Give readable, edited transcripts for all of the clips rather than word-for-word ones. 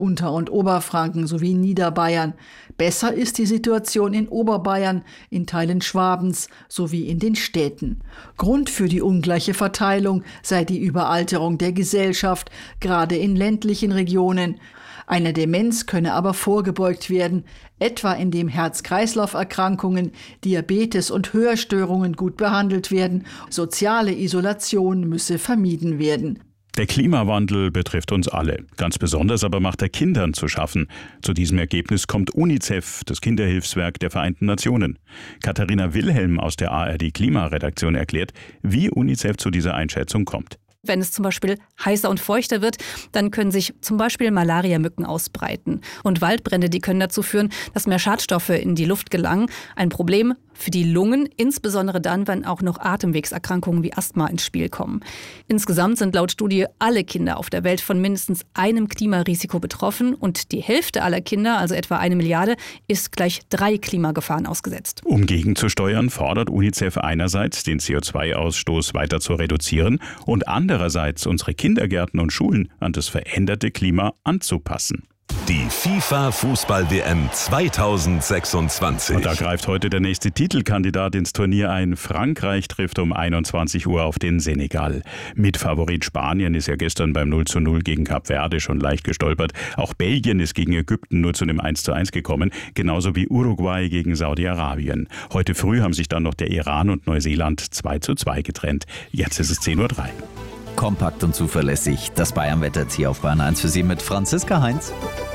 Unter- und Oberfranken sowie Niederbayern. Besser ist die Situation in Oberbayern, in Teilen Schwabens sowie in den Städten. Grund für die ungleiche Verteilung sei die Überalterung der Gesellschaft, gerade in ländlichen Regionen. Einer Demenz könne aber vorgebeugt werden, etwa indem Herz-Kreislauf-Erkrankungen, Diabetes und Hörstörungen gut behandelt werden. Soziale Isolation müsse vermieden werden. Der Klimawandel betrifft uns alle. Ganz besonders aber macht er Kindern zu schaffen. Zu diesem Ergebnis kommt UNICEF, das Kinderhilfswerk der Vereinten Nationen. Katharina Wilhelm aus der ARD-Klimaredaktion erklärt, wie UNICEF zu dieser Einschätzung kommt. Wenn es zum Beispiel heißer und feuchter wird, dann können sich zum Beispiel Malariamücken ausbreiten. Und Waldbrände, die können dazu führen, dass mehr Schadstoffe in die Luft gelangen. Ein Problem für die Lungen, insbesondere dann, wenn auch noch Atemwegserkrankungen wie Asthma ins Spiel kommen. Insgesamt sind laut Studie alle Kinder auf der Welt von mindestens einem Klimarisiko betroffen. Und die Hälfte aller Kinder, also etwa 1 Milliarde, ist gleich 3 Klimagefahren ausgesetzt. Um gegenzusteuern, fordert UNICEF einerseits, den CO2-Ausstoß weiter zu reduzieren und andererseits unsere Kindergärten und Schulen an das veränderte Klima anzupassen. Die FIFA-Fußball-WM 2026. Und da greift heute der nächste Titelkandidat ins Turnier ein. Frankreich trifft um 21 Uhr auf den Senegal. Mitfavorit Spanien ist ja gestern beim 0:0 gegen Kap Verde schon leicht gestolpert. Auch Belgien ist gegen Ägypten nur zu einem 1:1 gekommen, genauso wie Uruguay gegen Saudi-Arabien. Heute früh haben sich dann noch der Iran und Neuseeland 2:2 getrennt. Jetzt ist es 10:03 Uhr. Kompakt und zuverlässig. Das Bayern-Wetter jetzt hier auf Bayern 1 für Sie mit Franziska Heinz.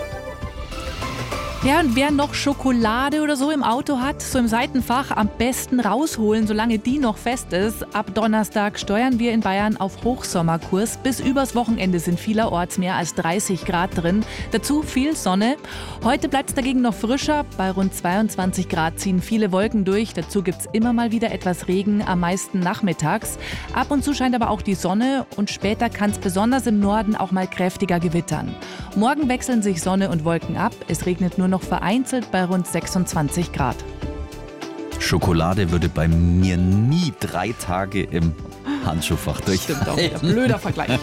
Ja, und wer noch Schokolade oder so im Auto hat, so im Seitenfach, am besten rausholen, solange die noch fest ist. Ab Donnerstag steuern wir in Bayern auf Hochsommerkurs. Bis übers Wochenende sind vielerorts mehr als 30 Grad drin. Dazu viel Sonne. Heute bleibt es dagegen noch frischer. Bei rund 22 Grad ziehen viele Wolken durch. Dazu gibt es immer mal wieder etwas Regen, am meisten nachmittags. Ab und zu scheint aber auch die Sonne und später kann es besonders im Norden auch mal kräftiger gewittern. Morgen wechseln sich Sonne und Wolken ab. Es regnet nur noch vereinzelt bei rund 26 Grad. Schokolade würde bei mir nie 3 Tage im Handschuhfach durchhalten. Stimmt auch wieder. Blöder Vergleich.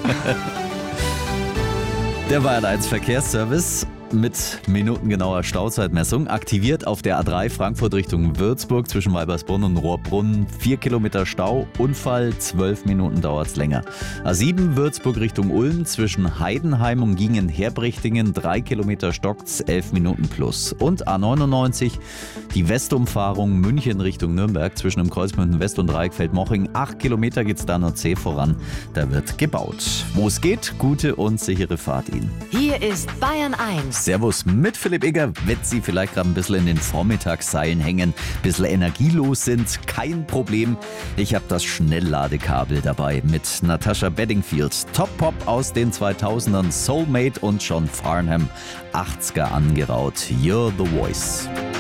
Der Bayern 1 Verkehrsservice mit minutengenauer Stauzeitmessung aktiviert auf der A3 Frankfurt Richtung Würzburg zwischen Weibersbrunn und Rohrbrunn. 4 Kilometer Stau, Unfall, 12 Minuten dauert es länger. A7 Würzburg Richtung Ulm zwischen Heidenheim und Gingen-Herbrichtingen 3 Kilometer stockt's, 11 Minuten plus. Und A99 die Westumfahrung München Richtung Nürnberg zwischen dem Kreuzmünden West und Reichfeld-Moching. 8 Kilometer geht's da nur zäh voran. Da wird gebaut. Wo es geht, gute und sichere Fahrt Ihnen. Hier ist Bayern 1. Servus mit Philipp Egger. Wenn Sie vielleicht gerade ein bisschen in den Vormittagsseilen hängen, ein bisschen energielos sind, kein Problem. Ich habe das Schnellladekabel dabei mit Natasha Bedingfield. Top-Pop aus den 2000ern, Soulmate und John Farnham. 80er angeraut. You're the Voice.